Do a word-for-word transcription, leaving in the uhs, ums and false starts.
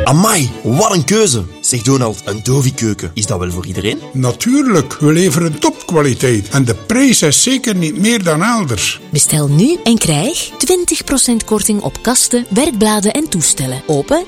Amai, wat een keuze. Zeg Donald, een Dovi-keuken, is dat wel voor iedereen? Natuurlijk, we leveren topkwaliteit en de prijs is zeker niet meer dan elders. Bestel nu en krijg twintig procent korting op kasten, werkbladen en toestellen. Open